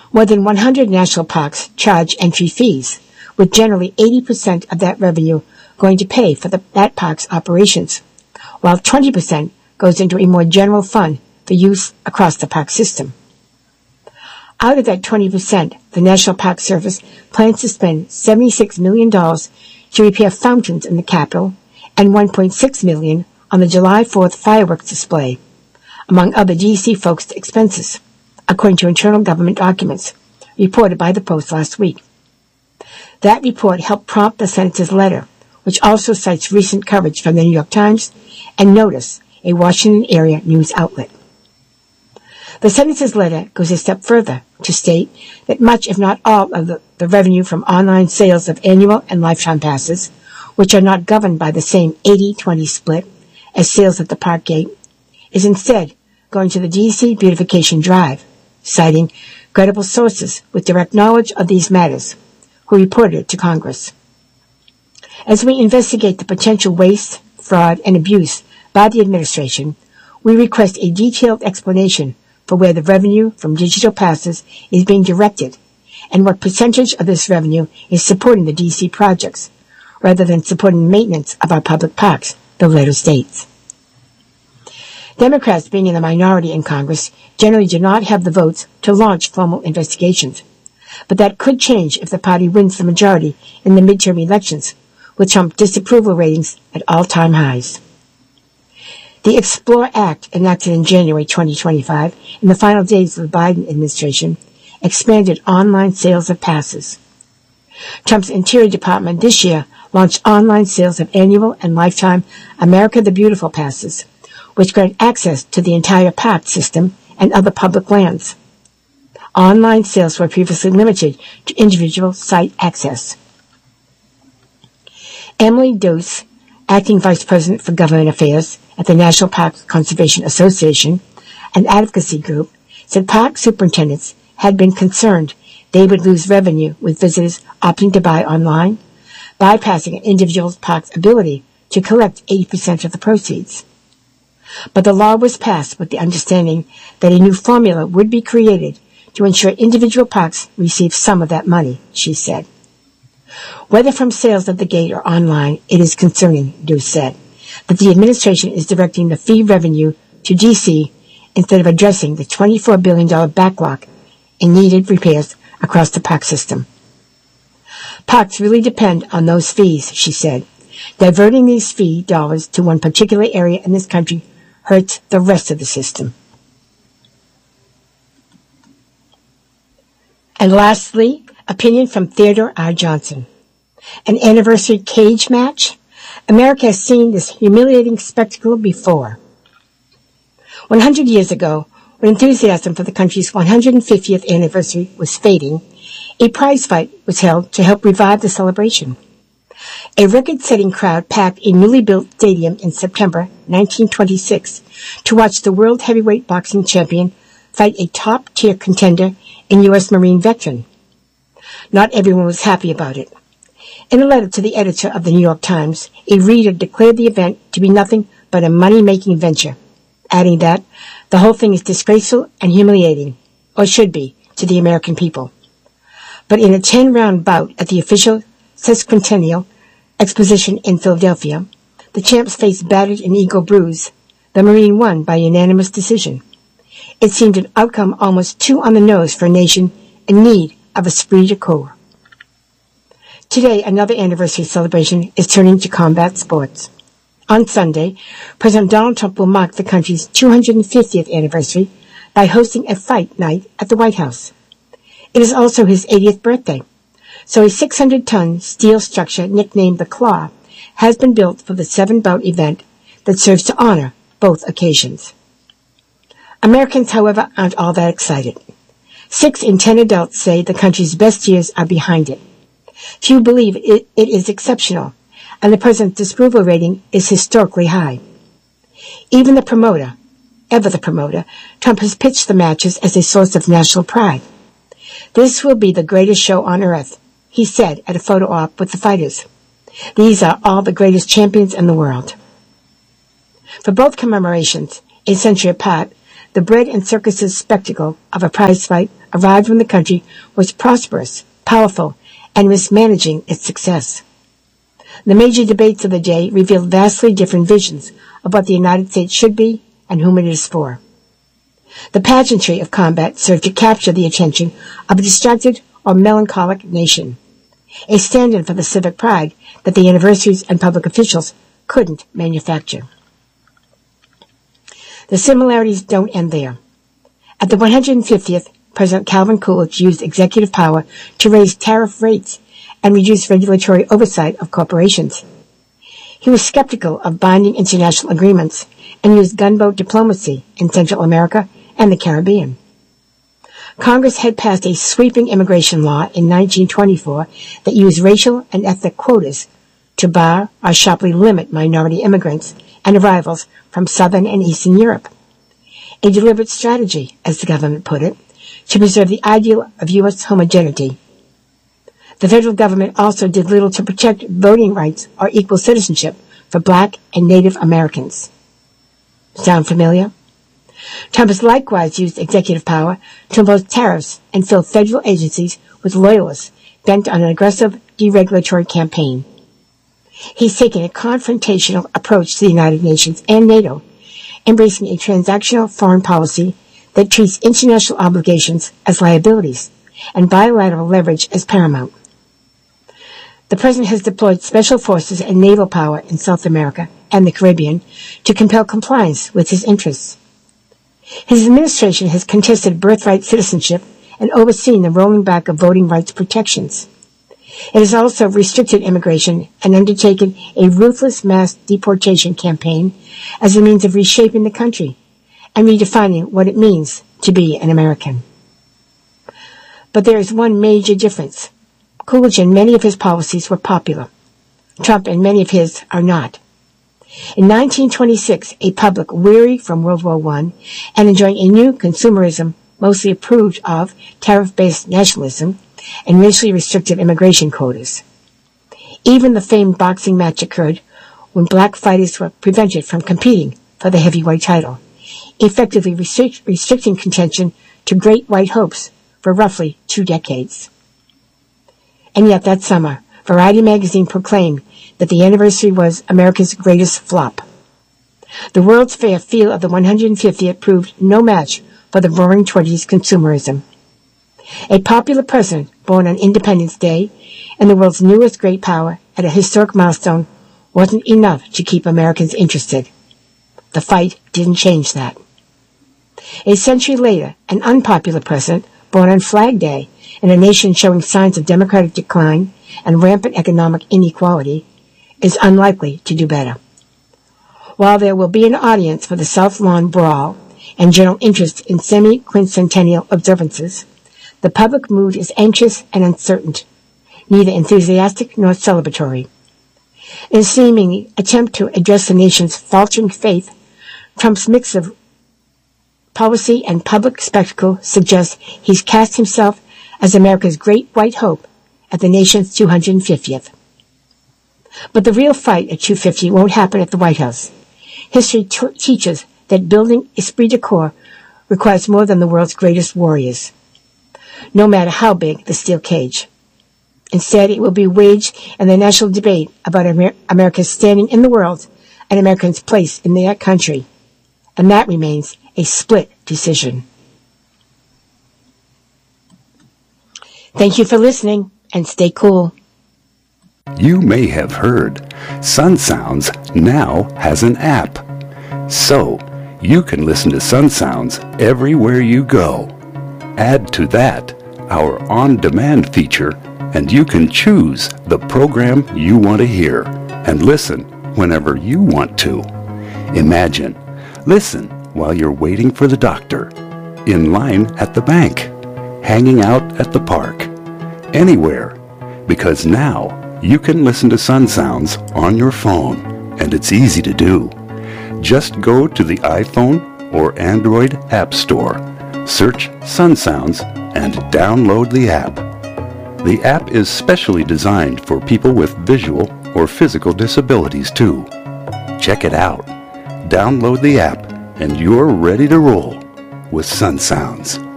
More than 100 national parks charge entry fees, with generally 80% of that revenue going to pay for that park's operations, while 20% goes into a more general fund for use across the park system. Out of that 20%, the National Park Service plans to spend $76 million to repair fountains in the Capitol and $1.6 million on the July 4th fireworks display, among other D.C.-focused expenses, according to internal government documents reported by the Post last week. That report helped prompt the Senator's letter, which also cites recent coverage from the New York Times and Notice, a Washington area news outlet. The Senator's letter goes a step further to state that much, if not all, of the revenue from online sales of annual and lifetime passes, which are not governed by the same 80-20 split as sales at the park gate, is instead going to the D.C. beautification drive, citing credible sources with direct knowledge of these matters, who reported it to Congress. As we investigate the potential waste, fraud, and abuse by the administration, we request a detailed explanation for where the revenue from digital passes is being directed and what percentage of this revenue is supporting the D.C. projects, rather than supporting maintenance of our public parks, the letter states. Democrats, being in the minority in Congress, generally do not have the votes to launch formal investigations, but that could change if the party wins the majority in the midterm elections, with Trump disapproval ratings at all-time highs. The Explore Act, enacted in January 2025, in the final days of the Biden administration, expanded online sales of passes. Trump's Interior Department this year launched online sales of annual and lifetime America the Beautiful passes, which grant access to the entire park system and other public lands. Online sales were previously limited to individual site access. Emily Dose, Acting Vice President for Government Affairs at the National Park Conservation Association, an advocacy group, said park superintendents had been concerned they would lose revenue with visitors opting to buy online, bypassing an individual park's ability to collect 80% of the proceeds. But the law was passed with the understanding that a new formula would be created to ensure individual parks receive some of that money, she said. Whether from sales at the gate or online, it is concerning, Deuce said, that the administration is directing the fee revenue to D.C. instead of addressing the $24 billion backlog in needed repairs across the park system. Parks really depend on those fees, she said. Diverting these fee dollars to one particular area in this country hurts the rest of the system. And lastly, opinion from Theodore R. Johnson. An anniversary cage match? America has seen this humiliating spectacle before. 100 years ago, when enthusiasm for the country's 150th anniversary was fading, a prize fight was held to help revive the celebration. A record-setting crowd packed a newly built stadium in September 1926 to watch the world heavyweight boxing champion fight a top-tier contender and U.S. Marine veteran. Not everyone was happy about it. In a letter to the editor of the New York Times, a reader declared the event to be nothing but a money-making venture, adding that the whole thing is disgraceful and humiliating, or should be, to the American people. But in a 10-round bout at the official sesquicentennial exposition in Philadelphia, the champs faced battered and ego bruised. The Marine won by unanimous decision. It seemed an outcome almost too on the nose for a nation in need of a esprit de corps. Today, another anniversary celebration is turning to combat sports. On Sunday, President Donald Trump will mark the country's 250th anniversary by hosting a fight night at the White House. It is also his 80th birthday, so a 600-ton steel structure nicknamed the Claw has been built for the 7-bout event that serves to honor both occasions. Americans, however, aren't all that excited. 6 in 10 adults say the country's best years are behind it. Few believe it is exceptional, and the president's disapproval rating is historically high. Even the promoter, Trump has pitched the matches as a source of national pride. This will be the greatest show on earth, he said at a photo op with the fighters. These are all the greatest champions in the world. For both commemorations, a century apart, the bread and circuses spectacle of a prize fight arrived when the country was prosperous, powerful, and mismanaging its success. The major debates of the day revealed vastly different visions of what the United States should be and whom it is for. The pageantry of combat served to capture the attention of a distracted or melancholic nation, a stand-in for the civic pride that the anniversaries and public officials couldn't manufacture. The similarities don't end there. At the 150th, President Calvin Coolidge used executive power to raise tariff rates and reduce regulatory oversight of corporations. He was skeptical of binding international agreements and used gunboat diplomacy in Central America and the Caribbean. Congress had passed a sweeping immigration law in 1924 that used racial and ethnic quotas to bar or sharply limit minority immigrants and arrivals from Southern and Eastern Europe. A deliberate strategy, as the government put it, to preserve the ideal of U.S. homogeneity. The federal government also did little to protect voting rights or equal citizenship for Black and Native Americans. Sound familiar? Trump has likewise used executive power to impose tariffs and fill federal agencies with loyalists bent on an aggressive deregulatory campaign. He's taken a confrontational approach to the United Nations and NATO, embracing a transactional foreign policy that treats international obligations as liabilities and bilateral leverage as paramount. The President has deployed special forces and naval power in South America and the Caribbean to compel compliance with his interests. His administration has contested birthright citizenship and overseen the rolling back of voting rights protections. It has also restricted immigration and undertaken a ruthless mass deportation campaign as a means of reshaping the country and redefining what it means to be an American. But there is one major difference. Coolidge and many of his policies were popular. Trump and many of his are not. In 1926, a public weary from World War I and enjoying a new consumerism mostly approved of tariff-based nationalism and racially restrictive immigration quotas. Even the famed boxing match occurred when black fighters were prevented from competing for the heavyweight title, effectively restricting contention to great white hopes for roughly 2 decades. And yet that summer, Variety magazine proclaimed that the anniversary was America's greatest flop. The World's Fair feel of the 150th proved no match for the Roaring Twenties consumerism. A popular president born on Independence Day and the world's newest great power at a historic milestone wasn't enough to keep Americans interested. The fight didn't change that. A century later, an unpopular president born on Flag Day in a nation showing signs of democratic decline and rampant economic inequality is unlikely to do better. While there will be an audience for the South Lawn brawl and general interest in semi-quincentennial observances, the public mood is anxious and uncertain, neither enthusiastic nor celebratory. In a seeming attempt to address the nation's faltering faith, Trump's mix of policy and public spectacle suggests he's cast himself as America's great white hope at the nation's 250th. But the real fight at 250 won't happen at the White House. History teaches that building esprit de corps requires more than the world's greatest warriors, no matter how big the steel cage. Instead, it will be waged in the national debate about America's standing in the world and Americans' place in that country. And that remains a split decision. Thank you for listening, and stay cool. You may have heard Sun Sounds now has an app. So, you can listen to Sun Sounds everywhere you go. Add to that our on-demand feature, and you can choose the program you want to hear and listen whenever you want to. Imagine, listen while you're waiting for the doctor, in line at the bank, hanging out at the park, anywhere, because now you can listen to Sun Sounds on your phone, and it's easy to do. Just go to the iPhone or Android App Store, search Sun Sounds, and download the app. The app is specially designed for people with visual or physical disabilities too. Check it out. Download the app, and you're ready to roll with Sun Sounds.